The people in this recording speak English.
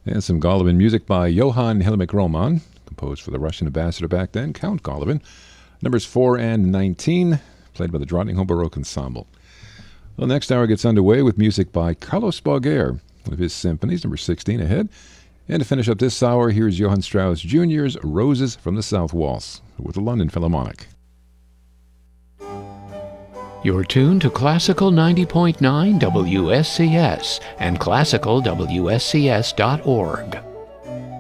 And some Golovin music by Johann Hillemic Roman, composed for the Russian ambassador back then, Count Golovin. Numbers 4 and 19, played by the Drottningholm Baroque Ensemble. Well, next hour gets underway with music by Carlos Boger, one of his symphonies, number 16 ahead. And to finish up this hour, here's Johann Strauss Jr.'s Roses from the South Waltz with the London Philharmonic. You're tuned to Classical 90.9 WSCS and classicalwscs.org.